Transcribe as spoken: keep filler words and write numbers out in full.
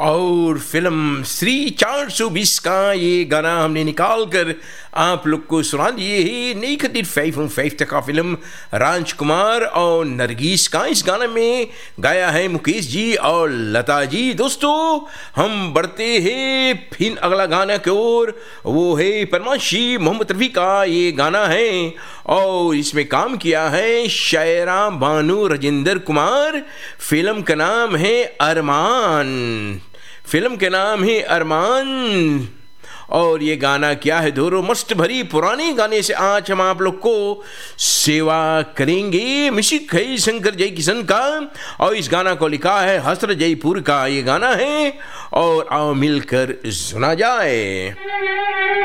और फिल्म श्री चार सौ बीस का ये गाना हमने निकाल कर आप लोग को सुना दिए है। नई का फिल्म राजकुमार और नरगिस का इस गाने में गाया है मुकेश जी और लता जी। दोस्तों हम बढ़ते हैं फिर अगला गाना की ओर, वो है परमाशी मोहम्मद रफ़ी का ये गाना है और इसमें काम किया है शायरा बानू राजेंद्र कुमार। फिल्म का नाम है अरमान, फिल्म के नाम है अरमान। और ये गाना क्या है दोस्तों, मस्त भरी पुराने गाने से आज हम आप लोग को सेवा करेंगे। म्यूजिक है शंकर जय किशन का और इस गाना को लिखा है हसरत जयपुर का ये गाना है और आओ मिलकर सुना जाए।